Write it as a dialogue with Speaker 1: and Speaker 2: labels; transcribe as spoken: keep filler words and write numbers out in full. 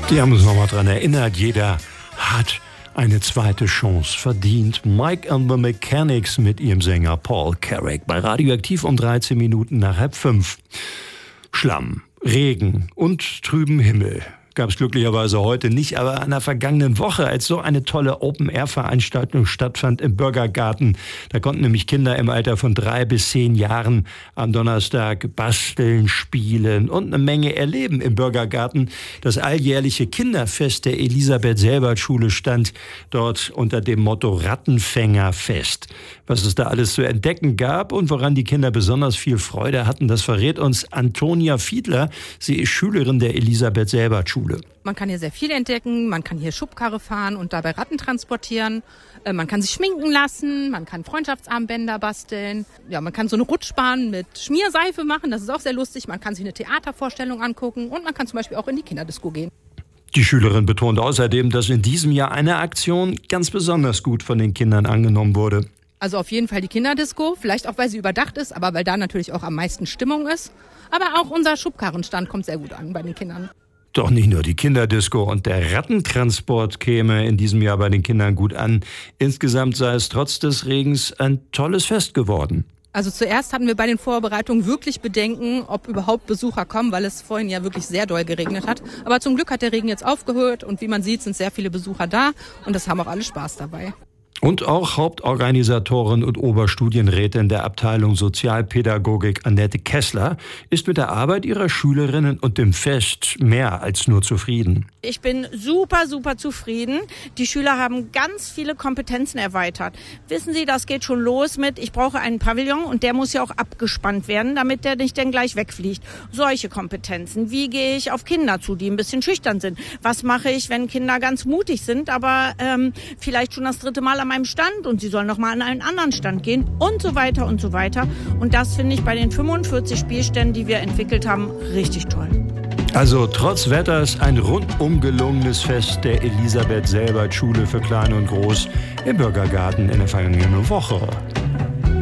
Speaker 1: Die haben uns nochmal dran erinnert, jeder hat eine zweite Chance verdient. Mike and the Mechanics mit ihrem Sänger Paul Carrack bei Radioaktiv um dreizehn Minuten nach halb fünf. Schlamm, Regen und trüben Himmel gab es glücklicherweise heute nicht, aber an der vergangenen Woche, als so eine tolle Open-Air-Veranstaltung stattfand im Bürgergarten, da konnten nämlich Kinder im Alter von drei bis zehn Jahren am Donnerstag basteln, spielen und eine Menge erleben im Bürgergarten. Das alljährliche Kinderfest der Elisabeth-Selbert-Schule stand dort unter dem Motto Rattenfängerfest. Was es da alles zu entdecken gab und woran die Kinder besonders viel Freude hatten, das verrät uns Antonia Fiedler. Sie ist Schülerin der Elisabeth-Selbert-Schule.
Speaker 2: Man kann hier sehr viel entdecken, man kann hier Schubkarre fahren und dabei Ratten transportieren. Man kann sich schminken lassen, man kann Freundschaftsarmbänder basteln. Ja, man kann so eine Rutschbahn mit Schmierseife machen, das ist auch sehr lustig. Man kann sich eine Theatervorstellung angucken und man kann zum Beispiel auch in die Kinderdisco gehen.
Speaker 1: Die Schülerin betont außerdem, dass in diesem Jahr eine Aktion ganz besonders gut von den Kindern angenommen wurde.
Speaker 2: Also auf jeden Fall die Kinderdisco, vielleicht auch, weil sie überdacht ist, aber weil da natürlich auch am meisten Stimmung ist. Aber auch unser Schubkarrenstand kommt sehr gut an bei den Kindern.
Speaker 1: Doch nicht nur die Kinderdisco und der Rattentransport käme in diesem Jahr bei den Kindern gut an. Insgesamt sei es trotz des Regens ein tolles Fest geworden.
Speaker 2: Also zuerst hatten wir bei den Vorbereitungen wirklich Bedenken, ob überhaupt Besucher kommen, weil es vorhin ja wirklich sehr doll geregnet hat. Aber zum Glück hat der Regen jetzt aufgehört und wie man sieht, sind sehr viele Besucher da und es haben auch alle Spaß dabei.
Speaker 1: Und auch Hauptorganisatorin und Oberstudienrätin der Abteilung Sozialpädagogik Annette Kessler ist mit der Arbeit ihrer Schülerinnen und dem Fest mehr als nur zufrieden.
Speaker 3: Ich bin super, super zufrieden. Die Schüler haben ganz viele Kompetenzen erweitert. Wissen Sie, das geht schon los mit, ich brauche einen Pavillon und der muss ja auch abgespannt werden, damit der nicht dann gleich wegfliegt. Solche Kompetenzen. Wie gehe ich auf Kinder zu, die ein bisschen schüchtern sind? Was mache ich, wenn Kinder ganz mutig sind, aber ähm, vielleicht schon das dritte Mal am meinem Stand und sie sollen noch mal an einen anderen Stand gehen und so weiter und so weiter. Und das finde ich bei den fünfundvierzig Spielständen, die wir entwickelt haben, richtig toll.
Speaker 1: Also trotz Wetters ein rundum gelungenes Fest der Elisabeth-Selbert-Schule für Klein und Groß im Bürgergarten in der vergangenen Woche.